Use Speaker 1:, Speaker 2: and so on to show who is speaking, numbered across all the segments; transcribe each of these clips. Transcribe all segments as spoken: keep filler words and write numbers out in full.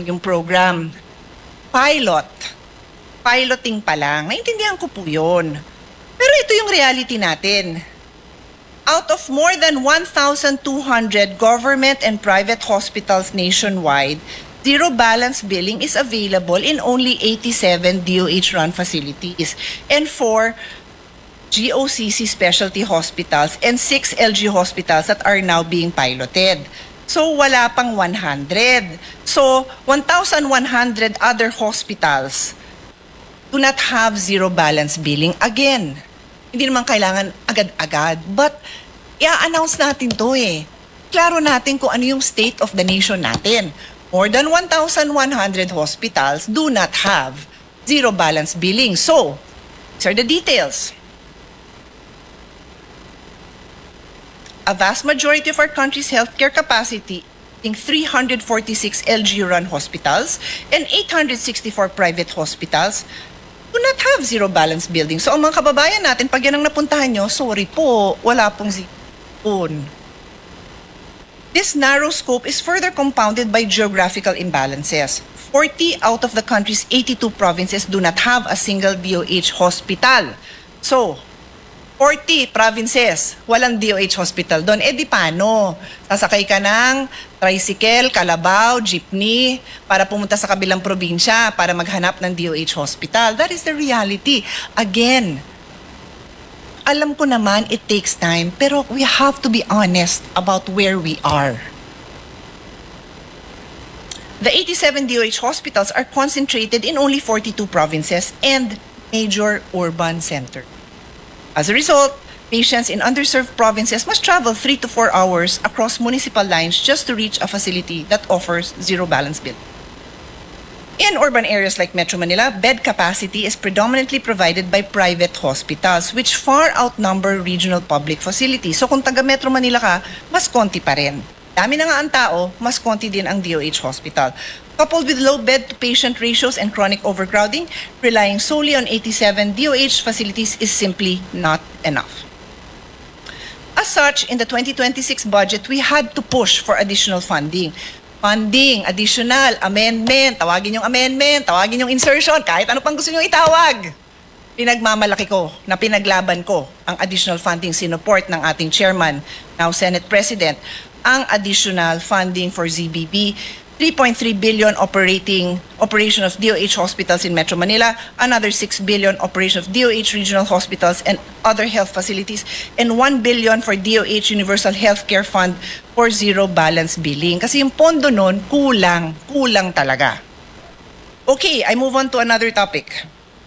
Speaker 1: yung, yung program. Pilot. Piloting pa lang. Naintindihan ko po yun. Pero ito yung reality natin. Out of more than one thousand two hundred government and private hospitals nationwide, zero balance billing is available in only eighty-seven D O H-run facilities and four G O C C specialty hospitals and six L G hospitals that are now being piloted. So wala pang one hundred. So one thousand one hundred other hospitals do not have zero balance billing again. Hindi naman kailangan agad-agad. But, i-announce natin to eh. Klaro natin kung ano yung state of the nation natin. More than one thousand one hundred hospitals do not have zero balance billing. So, these are the details. A vast majority of our country's healthcare capacity, in three hundred forty-six L G-run hospitals and eight hundred sixty-four private hospitals, do not have zero balance building. So ang mga kababayan natin, pag yan ang napuntahan nyo, sorry po, wala pong zero. This narrow scope is further compounded by geographical imbalances. forty out of the country's eighty-two provinces do not have a single D O H hospital. So, forty provinces, walang D O H hospital doon. Eh di paano? Sasakay ka ng tricycle, kalabaw, jeepney para pumunta sa kabilang probinsya para maghanap ng D O H hospital. That is the reality. Again, alam ko naman it takes time, pero we have to be honest about where we are. The eighty-seven D O H hospitals are concentrated in only forty-two provinces and major urban centers. As a result, patients in underserved provinces must travel three to four hours across municipal lines just to reach a facility that offers zero balance billing. In urban areas like Metro Manila, bed capacity is predominantly provided by private hospitals which far outnumber regional public facilities. So kung taga Metro Manila ka, mas konti pa rin. Dami na nga ang tao, mas konti din ang D O H hospital. Coupled with low bed-to-patient ratios and chronic overcrowding, relying solely on eighty-seven D O H facilities is simply not enough. As such, in the twenty twenty-six budget, we had to push for additional funding. Funding, additional, amendment, tawagin yung amendment, tawagin yung insertion, kahit ano pang gusto nyo itawag. Pinagmamalaki ko, na pinaglaban ko ang additional funding sinuport ng ating chairman, now Senate President, ang additional funding for Z B B, three point three billion operating operation of D O H hospitals in Metro Manila, another six billion operation of D O H regional hospitals and other health facilities, and one billion for D O H Universal Healthcare Fund for zero balance billing. Kasi yung pondo nun, kulang, kulang talaga. Okay, I move on to another topic.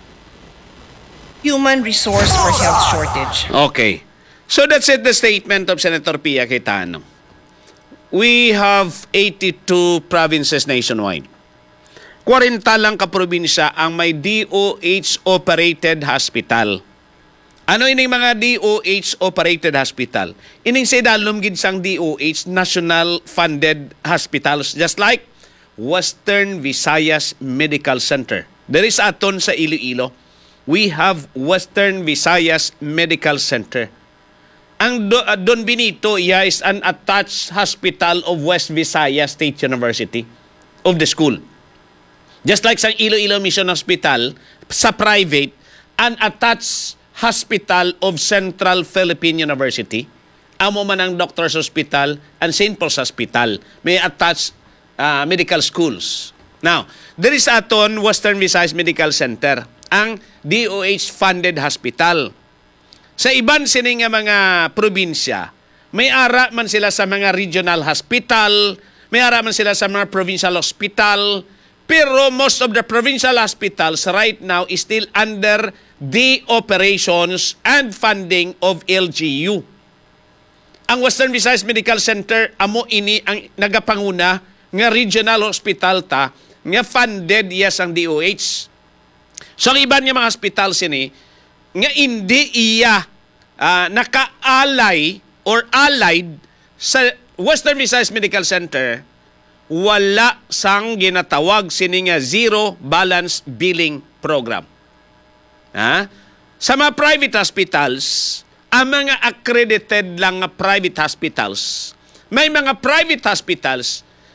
Speaker 1: Human resource for health shortage.
Speaker 2: Okay. So that's it, the statement of Senator Pia Cayetano. We have eighty-two provinces nationwide. forty lang kaprobinsya ang may D O H-operated hospital. Ano ining mga D O H-operated hospital? Ining sedalom gid sang D O H, national funded hospitals, just like Western Visayas Medical Center. There is aton sa Iloilo. We have Western Visayas Medical Center. Ang Do, uh, Don Benito, yeah, is an attached hospital of West Visayas State University of the school. Just like sa Iloilo Mission Hospital, sa private, an attached hospital of Central Philippine University. Amo man ang Doctors Hospital and Saint Paul's Hospital. May attached uh, medical schools. Now, there is aton Western Visayas Medical Center, ang D O H-funded hospital. Sa iban sining nga mga probinsya, may ara man sila sa mga regional hospital, may ara man sila sa mga provincial hospital, pero most of the provincial hospitals right now is still under the operations and funding of L G U. Ang Western Visayas Medical Center, amo ini ang nagapanguna nga regional hospital ta, nga funded yes ang D O H. So ang iban nga mga hospital sini, nga hindi iya uh, naka-alay or allied sa Western Visayas Medical Center, wala sang ginatawag sini nga zero balance billing program. Ha? Sa mga private hospitals, ang mga accredited lang nga private hospitals, may mga private hospitals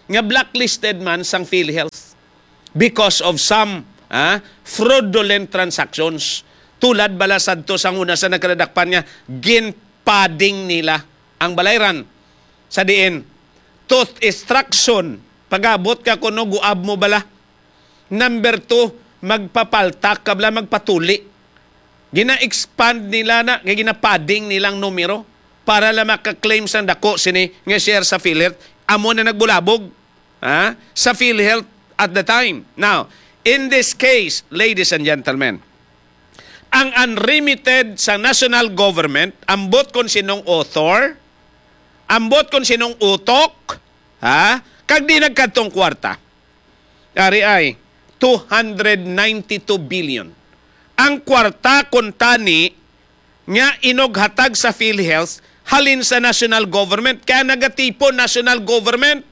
Speaker 2: nga blacklisted man sang PhilHealth because of some ah, fraudulent transactions. Tulad bala sadto sang una sa nagkadakpan nga ginpading nila ang balayran sa diin tooth extraction pagabot ka kuno guab mo bala. Number two, magpapaltak ka bala magpatuli. Gina-expand nila na, gina-padding nilang numero para lang makaklaim sang dako sini nga share sa PhilHealth. Amo na nagbulabog ha? Sa PhilHealth at the time. Now, in this case, ladies and gentlemen, ang unremitted sa national government, ambot kung sinong author, ambot kung sinong utok, ha? Kag di nagkatong kwarta. Ari ay, two hundred ninety-two billion. Ang kwarta kung tani nga inoghatag sa PhilHealth halin sa national government. Kaya nagatipo national government.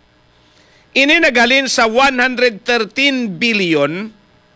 Speaker 2: Ini nagalin sa one hundred thirteen billion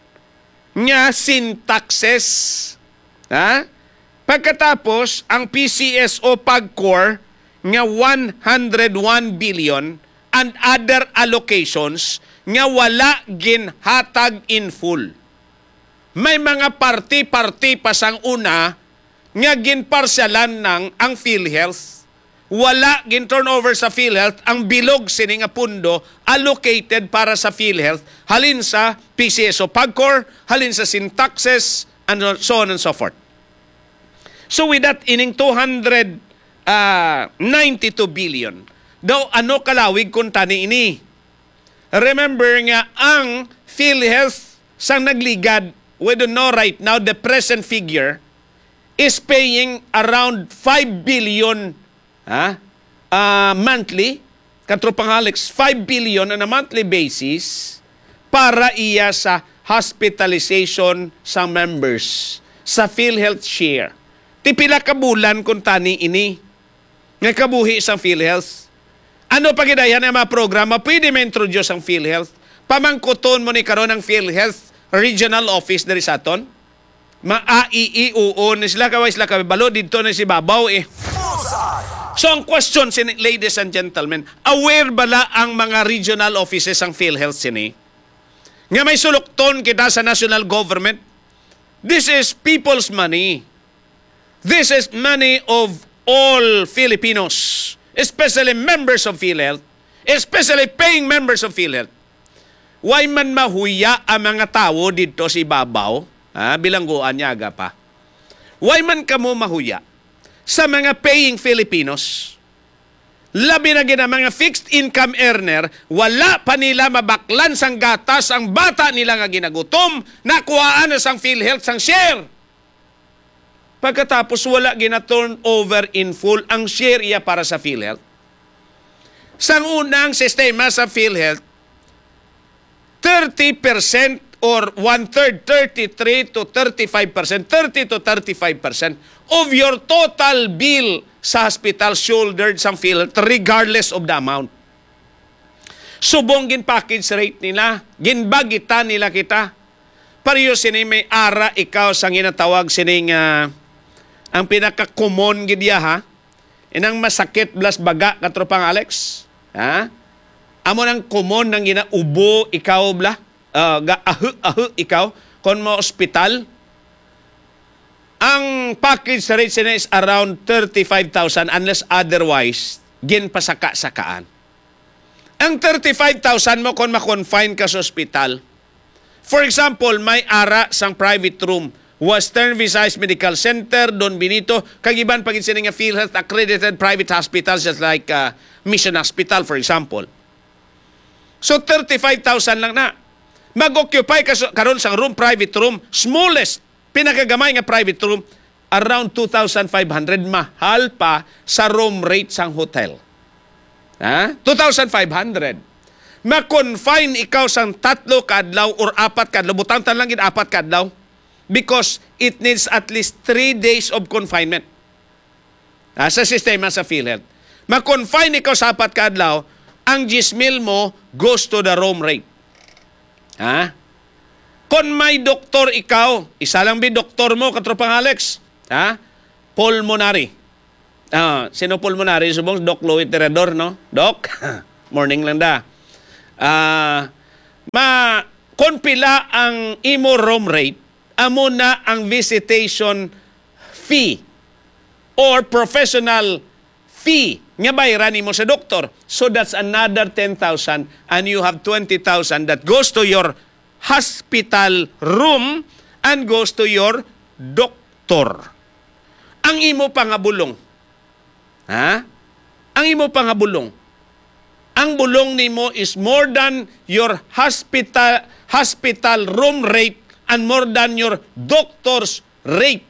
Speaker 2: nga sin taxes. Ha? Pagkatapos, ang P C S O PAGCOR nga one hundred one billion and other allocations nga wala ginhatag in full. May mga party-party pa sang una nga ginparsyalan ng ang PhilHealth. Wala gin-turnover sa PhilHealth ang bilog sini nga pundo allocated para sa PhilHealth halin sa P C S O PAGCOR, halin sa syntaxes, and so on and so forth. So with that, ining two hundred ninety-two billion, daw ano kalawig kung tani ini? Remember nga, ang PhilHealth sang nagligad, we don't know right now, the present figure is paying around five billion ha, uh, monthly, katropang Alex, five billion on a monthly basis para iya sa hospitalization sa members sa PhilHealth share. Tipila ka bulan kung tani ini nga kabuhi sa PhilHealth. Ano pa gidayan ang mga programa pwede ma-introduce ang PhilHealth? Pamangkuton mo ni karon ang PhilHealth regional office dari sa aton? Ma-A I I U O ni sila kaway sila kabalo dito na si Babaw eh. So ang question sini, ladies and gentlemen, aware bala ang mga regional offices ang PhilHealth sini? Nga may sulukton kita sa national government? This is people's money. This is money of all Filipinos, especially members of PhilHealth, especially paying members of PhilHealth. Why man mahuya ang mga tao dito si Babaw, ha, bilangguan niya aga pa. Why man kamo mahuya sa mga paying Filipinos? Labi na gina mga fixed income earner, wala pa nila mabaklan sang gatas ang bata nila nga ginagutom, nakuhaan na sang PhilHealth sang share. Pagkatapos wala gina-turn over in full ang share iya para sa PhilHealth. Sang unang sistema sa PhilHealth, thirty percent or one-third, thirty-three to thirty-five percent, thirty to thirty-five percent of your total bill sa hospital shouldered sa PhilHealth regardless of the amount. Subong gin package rate nila, ginbagita nila kita. Pariyo sini may ara ikaw sang ginatawag sining uh, ang pinaka-common gidya ha. Inang masakit blas baga katropang Alex. Ha? Amo nang common nang ginaubo ikaw bla. Uh, ga ahu ahu ikaw kon mo ospital. Ang package rate sina is around thirty-five thousand unless otherwise ginpasaka-sakaan. Ang thirty-five thousand mo kon ma-confine ka sa ospital. For example, may ara sang private room, Western Visayas Medical Center, Don Benito, kagiban pagin sini nga PhilHealth accredited private hospitals just like uh, Mission Hospital for example. So thirty-five thousand lang na. Mag-occupy ka karon sa room, private room, smallest, pinakagamay nga private room, around two thousand five hundred, mahal pa sa room rate sang hotel. Ha? two thousand five hundred. Ma-confine ikaw sang tatlo kadlaw or apat kadlaw, butang-tan lang gid apat kadlaw. Because it needs at least three days of confinement. Ah, sa sistema sa PhilHealth. Ma-confine ikaw sa apat kadlaw, ang gismil mo goes to the room rate. Ha? Kung may doktor ikaw, isa lang bi doktor mo, katropang Alex. Ha? Pulmonary. Ah, sino pulmonary? Subong, Doc Louis Teredor, no? Doc, morning lang da. Ah, ma kon pila ang imo room rate, amo na ang visitation fee or professional fee nga bayaran nimo sa doktor. So that's another ten thousand and you have twenty thousand that goes to your hospital room and goes to your doktor. Ang imo pangabulong. Ha? Ang imo pangabulong. Ang bulong nimo is more than your hospital hospital room rate and more than your doctor's rate.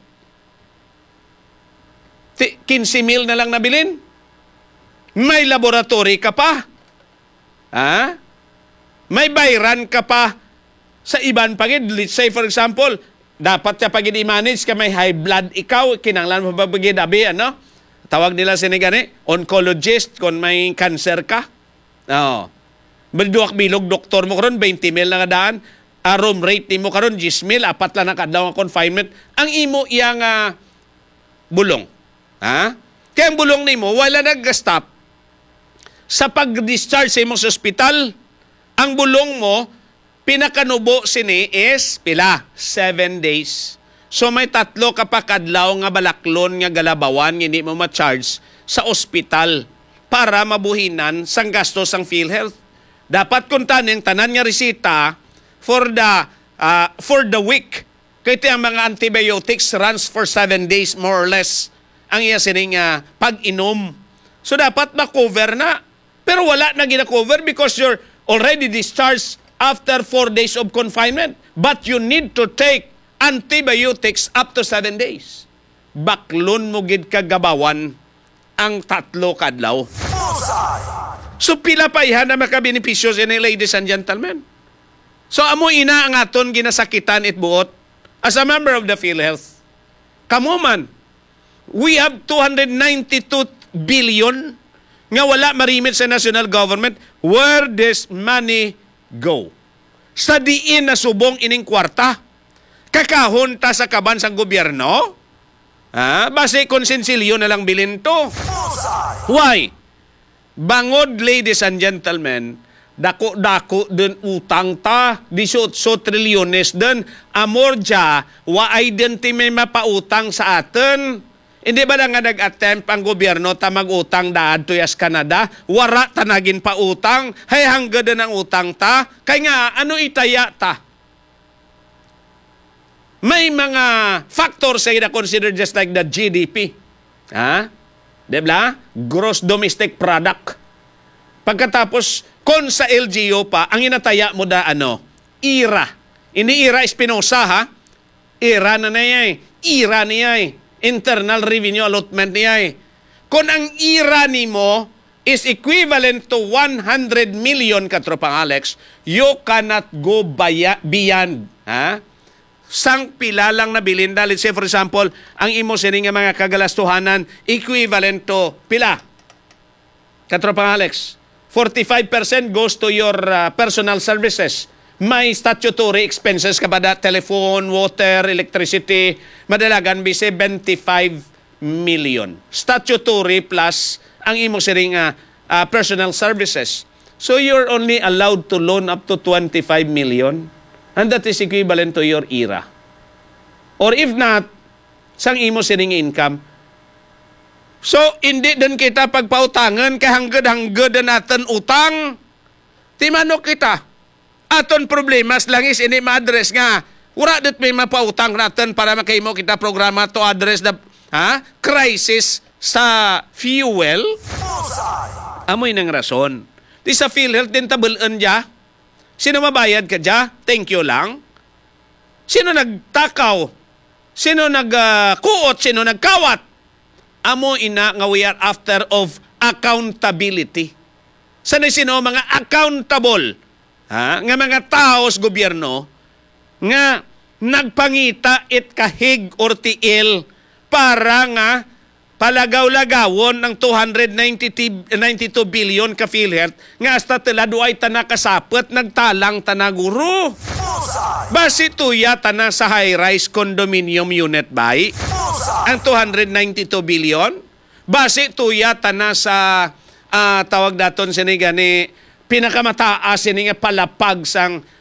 Speaker 2: fifteen mil na lang nabilin? May laboratory ka pa? Ha? May bayran ka pa sa iban pagid? Let's say for example, dapat ka pagid i-manage ka may high blood ikaw, kinanglan mo ba pagid abi, ano? Tawag nila sinigani, oncologist kung may cancer ka. Oo. Balduak bilog doktor mo karon twenty mil na nga daan. A room rate nimo karon ten mil, apat lang na kadlaw nga confinement. Ang imo iyang uh, bulong. Ha? Kaya ang bulong nimo wala nag-stop sa pag-discharge sa imong sa ospital. Ang bulong mo pinakanubo sini is pila? Seven days. So may tatlo ka pa kadlaw nga balaklon nga galabawan nga hindi mo ma-charge sa ospital para mabuhinan sang gasto sang PhilHealth. Dapat kuntanin tanan nga resita for the uh, for the week. Kaya ang mga antibiotics runs for seven days more or less ang iya sining uh, pag-inom. So dapat ma-cover na. Pero wala na gina-cover because you're already discharged after four days of confinement. But you need to take antibiotics up to seven days. Baklon mo gid kagabawan ang tatlo kadlaw. So pila pa ihan na makabenepisyo sa inyo, ladies and gentlemen. So amo ina ang aton ginasakitan it buot as a member of the PhilHealth. Kamo man, we have two hundred ninety-two billion nga wala marimit sa national government. Where does money go? Sa diin na subong ining kwarta. Kakahon ta sa kaban sang gobyerno? Ha? Base konsensilyo na lang bilin to. Why? Bangod, ladies and gentlemen, dako-dako dun utang ta, eighteen trilyones dun, amorja, wa identity may mapautang sa atin. Hindi ba na nga nag-attempt ang gobyerno ta mag-utang daan to yas Canada? Wara tanagin pa utang, hay hangga din ang utang ta. Kaya nga, ano itaya ta? May mga factors ay na-consider just like the G D P. Ha? Diba? Gross Domestic Product. Pagkatapos, kung sa L G U pa, ang inataya mo da ano? I R A. Hindi I R A Espinosa, ha? I R A na na yan. I R A niya eh. Internal Revenue Allotment niya eh. Kung ang I R A ni mo is equivalent to one hundred million, katropang Alex, you cannot go baya, beyond. Ha? Sang pila lang na bilin. Let's say, for example, ang imo sining nga mga kagalastuhanan equivalent to pila? Katropang Alex, forty-five percent goes to your uh, personal services. May statutory expenses ka ba da? Telephone, water, electricity, madalagan bi seventy-five million. Statutory plus ang imo sining uh, uh, personal services. So you're only allowed to loan up to twenty-five million. And that is equivalent to your I R A. Or if not, sang imo sining income. So, hindi din kita pagpautangan kay hanggad-hanggad na natin utang. Timano kita. Aton problemas lang is ini ma-address nga. Wala dit may mapautang natin para makahimo kita programa to address the ha, crisis sa fuel. Amoy nang rason. Di sa PhilHealth din tabulan dya. Sino mabayad ka dya? Thank you lang. Sino nagtakaw? Sino nagkuot? Uh, Sino nagkawat? Amo ina nga we are after of accountability. Sana sino mga accountable? Ha? Nga mga tao sa gobyerno nga nagpangita it kahig or tiil para nga palagaw-lagawon ng two hundred ninety-two billion ka PhilHealth nga hasta tila duay tana kasapet nagtalang tanaguro. Basi tuya tana sa high-rise condominium unit bay ang two hundred ninety-two billion. Basi tuya tana sa uh, tawag daton sinigani pinakamataas ini nga palapag sang